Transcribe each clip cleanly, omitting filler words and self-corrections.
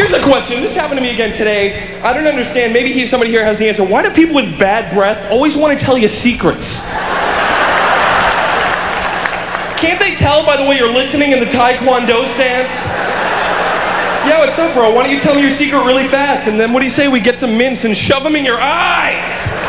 Here's a question. This happened to me again today. I don't understand. Maybe somebody here has the answer. Why do people with bad breath always want to tell you secrets? Can't they tell by the way you're listening in the Taekwondo stance? Yeah, what's up, bro? Why don't you tell me your secret really fast? And then what do you say? We get some mints and shove them in your eyes.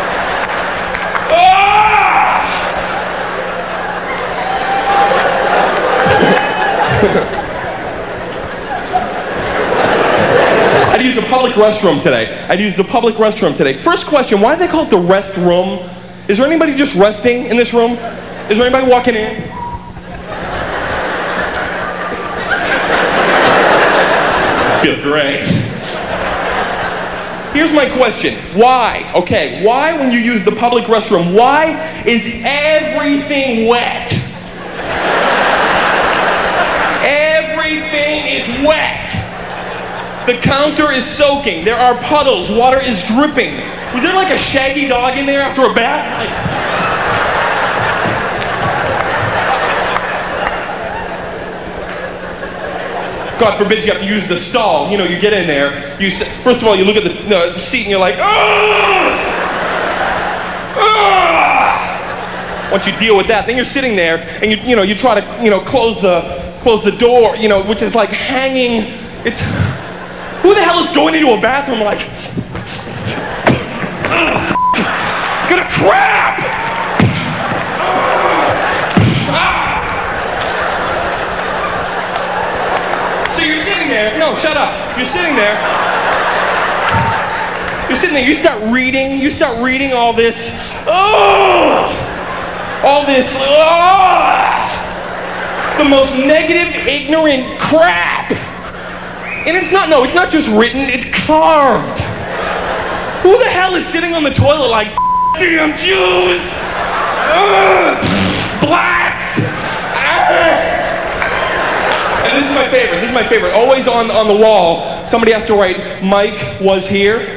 I'd use the public restroom today. First question, why do they call it the rest room? Is there anybody just resting in this room? Is there anybody walking in? Feel great. Here's my question. Why? Okay, why when you use the public restroom, why is everything wet? Everything is wet. The counter is soaking. There are puddles. Water is dripping. Was there like a shaggy dog in there after a bath? God forbid you have to use the stall. You know, you get in there. First of all, you look at the seat and you're like, once you deal with that, then you're sitting there and you try to close the door, which is like hanging. Who the hell is going into a bathroom like, gonna crap? So you're sitting there. No, shut up. You're sitting there. You start reading all this. The most negative, ignorant crap. And it's not just written, it's carved. Who the hell is sitting on the toilet like, damn Jews, blacks, And this is my favorite, always on the wall, somebody has to write, Mike was here.